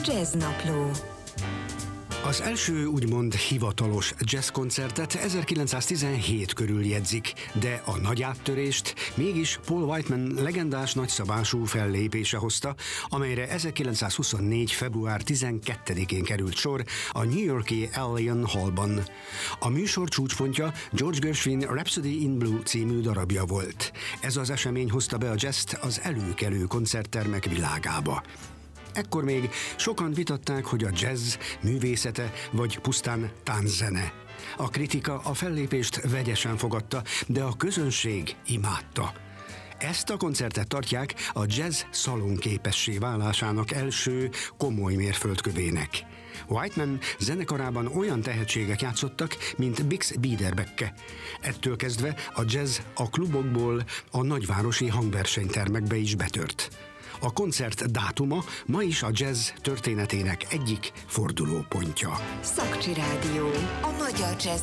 Jazznapló. Az első úgymond hivatalos jazzkoncertet 1917 körül jegyzik, de a nagy áttörést mégis Paul Whiteman legendás nagyszabású fellépése hozta, amelyre 1924. február 12-én került sor a New York-i Allian Hallban. A műsor csúcspontja George Gershwin Rhapsody in Blue című darabja volt. Ez az esemény hozta be a jazzt az előkelő koncerttermek világába. Ekkor még sokan vitatták, hogy a jazz művészete vagy pusztán tánczene. A kritika a fellépést vegyesen fogadta, de a közönség imádta. Ezt a koncertet tartják a jazz szalonképessé válásának első komoly mérföldkövének. Whiteman zenekarában olyan tehetségek játszottak, mint Bix Beiderbecke. Ettől kezdve a jazz a klubokból a nagyvárosi hangversenytermekbe is betört. A koncert dátuma ma is a jazz történetének egyik fordulópontja. Szakcsi Rádió, a magyar jazz